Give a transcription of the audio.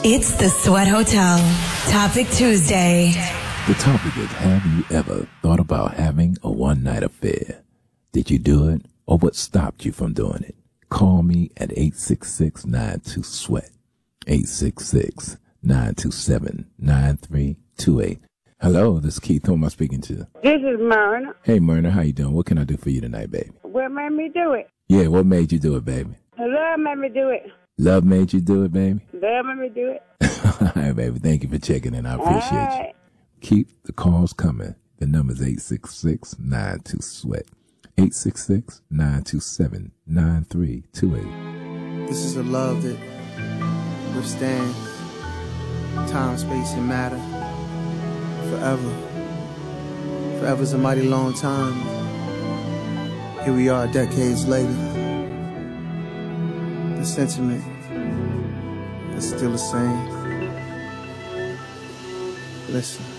It's the Sweat Hotel. Topic Tuesday. The topic is, have you ever thought about having a one-night affair? Did you do it, or what stopped you from doing it? Call me at 866-92-SWEAT, 866-927-9328. Hello, this is Keith. Who am I speaking to? This is Myrna. Hey, Myrna, how you doing? What can I do for you tonight, baby? What made me do it? Yeah, what made you do it, baby? Love made me do it. Love made you do it, baby? Love made me do it. All right, baby. Thank you for checking in. I appreciate you. Keep the calls coming. The number is 866-92-SWEAT, 866-927-9328. This is a love that withstands time, space, and matter forever. Forever's a mighty long time. Here we are decades later. The sentiment is still the same. Listen.